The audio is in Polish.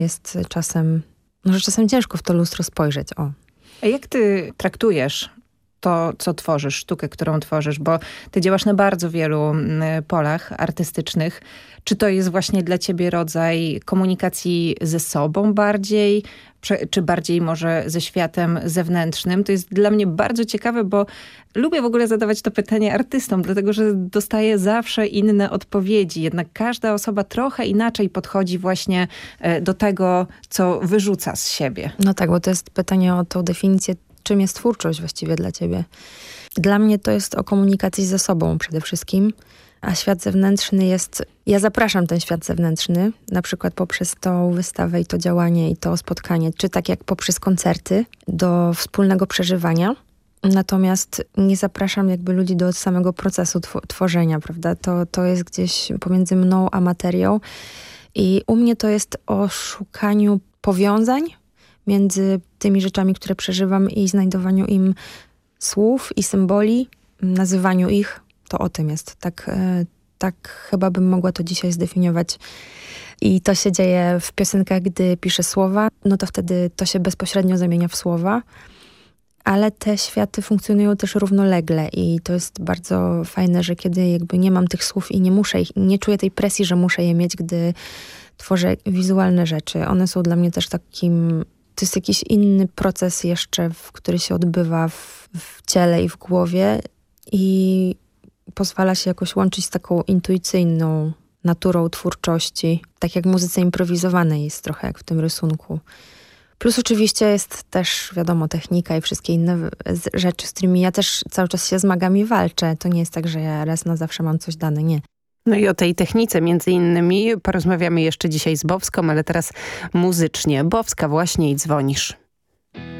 Jest czasem, no, że czasem ciężko w to lustro spojrzeć. O. A jak ty traktujesz to, co tworzysz, sztukę, którą tworzysz? Bo ty działasz na bardzo wielu polach artystycznych. Czy to jest właśnie dla ciebie rodzaj komunikacji ze sobą bardziej, czy bardziej może ze światem zewnętrznym? To jest dla mnie bardzo ciekawe, bo lubię w ogóle zadawać to pytanie artystom, dlatego że dostaję zawsze inne odpowiedzi. Jednak każda osoba trochę inaczej podchodzi właśnie do tego, co wyrzuca z siebie. No tak, bo to jest pytanie o tą definicję, czym jest twórczość właściwie dla ciebie. Dla mnie to jest o komunikacji ze sobą przede wszystkim, a świat zewnętrzny jest... Ja zapraszam ten świat zewnętrzny, na przykład poprzez tą wystawę i to działanie i to spotkanie, czy tak jak poprzez koncerty, do wspólnego przeżywania. Natomiast nie zapraszam jakby ludzi do samego procesu tworzenia, prawda? To jest gdzieś pomiędzy mną a materią. I u mnie to jest o szukaniu powiązań między tymi rzeczami, które przeżywam i znajdowaniu im słów i symboli, nazywaniu ich. To o tym jest. Tak chyba bym mogła to dzisiaj zdefiniować. I to się dzieje w piosenkach, gdy piszę słowa, no to wtedy to się bezpośrednio zamienia w słowa. Ale te światy funkcjonują też równolegle i to jest bardzo fajne, że kiedy jakby nie mam tych słów i nie muszę ich, nie czuję tej presji, że muszę je mieć, gdy tworzę wizualne rzeczy. One są dla mnie też takim... To jest jakiś inny proces jeszcze, który się odbywa w ciele i w głowie i pozwala się jakoś łączyć z taką intuicyjną naturą twórczości. Tak jak w muzyce improwizowanej jest trochę jak w tym rysunku. Plus oczywiście jest też, wiadomo, technika i wszystkie inne rzeczy, z którymi ja też cały czas się zmagam i walczę. To nie jest tak, że ja raz na zawsze mam coś dane, nie. No i o tej technice między innymi porozmawiamy jeszcze dzisiaj z Bowską, ale teraz muzycznie. Bowska właśnie i dzwonisz.